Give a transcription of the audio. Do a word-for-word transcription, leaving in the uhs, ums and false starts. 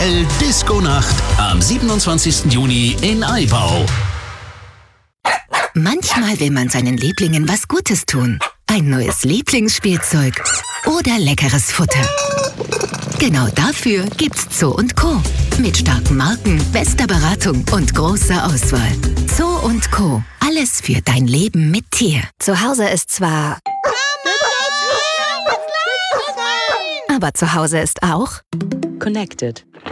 L Disco-Nacht am siebenundzwanzigsten Juni in Aibau. Manchmal will man seinen Lieblingen was Gutes tun. Ein neues Lieblingsspielzeug oder leckeres Futter. Genau dafür gibt's Zoo und Co. Mit starken Marken, bester Beratung und großer Auswahl. Zoo und Co. Alles für dein Leben mit Tier. Zu Hause ist zwar... Aber zu Hause ist auch... Connected.